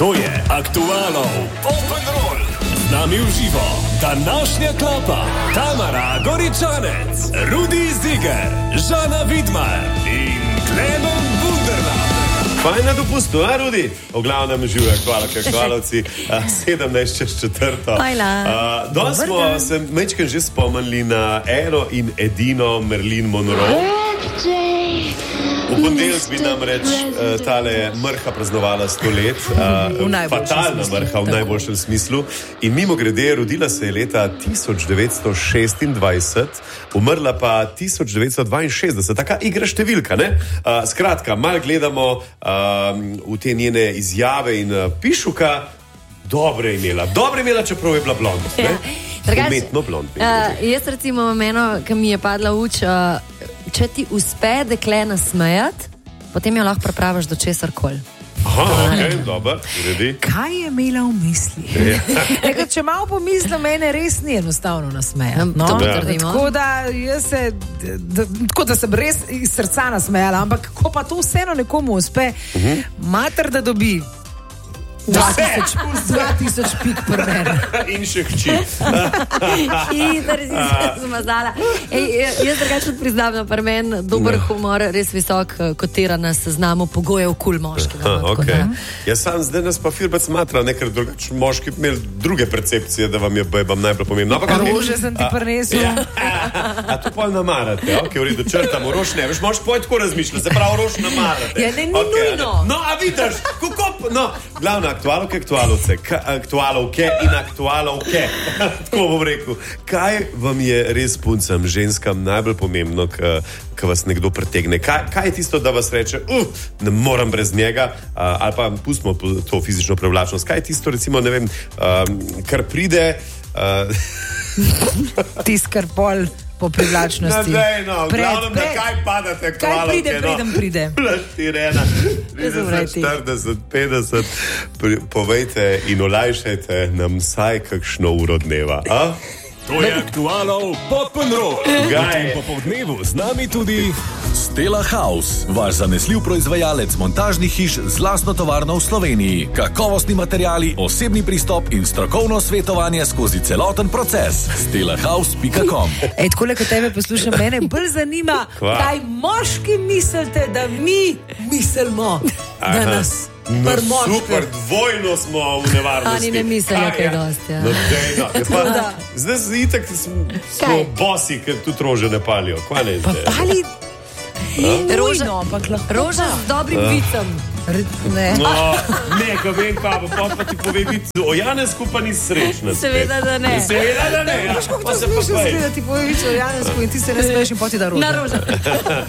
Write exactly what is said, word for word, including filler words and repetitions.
To je Aktualov Open Roll. Z nami v živo današnja klapa Tamara Goričanec, Rudi Ziger, Žana Vidmar in Klemen Bunderla. Fajn na dopustu, a Rudi? V glavnem življa, hvala, kaj hvalovci. sedemnajst čez četrto. Hvala. Danes smo se mečken že spomnili na eno in edino Marilyn Monroe. V ponedeljek bi namreč uh, tale mrha praznovala sto let, uh, fatalna mrha v najboljšem smislu. In mimo grede, rodila se je leta tisoč devetsto šestindvajset, umrla pa tisoč devetsto dvainšestdeset, taka igra številka, ne? Uh, skratka, mal gledamo uh, v te njene izjave in uh, pišuka, dobro je imela, dobro je imela, čeprav je bila blond, ne? Drugač, umetno blond. Uh, jaz recimo meno, ki mi je padla uč, uh, če ti uspe dekle nasmejati, potem jo lahko prepraviš do česar koli. Aha, ok, dober, redi. Kaj je imela v misli? Eka, če malo pomislim, mene res ni enostavno nasmejati. No? To potrdimo. Tako da, jaz se, da, tako da sem res iz srca nasmejala, ampak ko pa to vseeno nekomu uspe, uh-huh. mater da dobi dva tisoč pik per mene. In še hči. In da res sem zmazala. Ej, jaz drugače priznam, per meni dober no. humor, res visok kotira na seznamu pogojev kul moški. Aha, okay. Jaz sam zdaj nas pa filbec smatra, ne, ker drugač moški imeli druge percepcije, da vam je bebam najbolj pomembno. Rože sem ti prinesel. Ja. A to pol namarate, ok, v redu, črtamo, rož ne, veš, moš poj tako razmišljati, se pravi, rož namarate. Ja, ne, ni okay, nujno. No, a vidiš, kako, no, glavna aktualovke, aktualovce, aktualovke in aktualovke, tako bom rekel. Kaj vam je res puncam, ženskam najbolj pomembno, ko vas nekdo pretegne? Kaj, kaj je tisto, da vas reče, uh, ne moram brez njega, uh, ali pa pustimo to fizično privlačnost. Kaj je tisto, recimo, ne vem, um, kar pride... Uh, Tis, kar pol po privlačnosti. No, dej, no, glavnem, na kaj padate aktualovke? Kaj pride, preden pride? Plaštirena, trideset, štirideset, petdeset, povejte in olajšajte nam vsaj kakšno uro dneva, a? To je Aktualov Open Roll. Gaj. Po povdnevu z nami tudi Stella House, vaš zanesljiv proizvajalec montažnih hiš z lastno tovarno v Sloveniji. Kakovostni materiali, osebni pristop in strokovno svetovanje skozi celoten proces. stella house pika com. Ej, takole, ko tebe poslušam, mene bolj zanima, Kva? kaj moški mislite, da mi mislimo, Aha. da nas No, super, dvojno smo v nevarnosti. Oni ne mislijo kaj dosti, ja. No, dej, no. Pa, zdaj se itak smo, smo bosi, ker tudi rože ne palijo. Kva ne Pa zdaj? pali ni Roža- nujno, ampak lahko. Roža z dobrim vicem. Ne. No, ne, ko vem pa, pa, pa ti povem, o Janesku pa ni srečna. Seveda, da ne. Seveda, da ne. Ja. Veš, kako Pa to se pa smišno pej. zgleda, ti poveš o Janesku in ti se ne smeš in poti da roža. Na roža.